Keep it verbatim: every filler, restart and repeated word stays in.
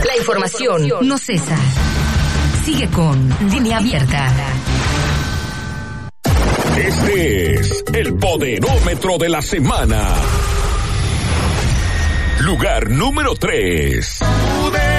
La información no cesa. Sigue con Línea Abierta. Este es el Poderómetro de la semana. Lugar número tres.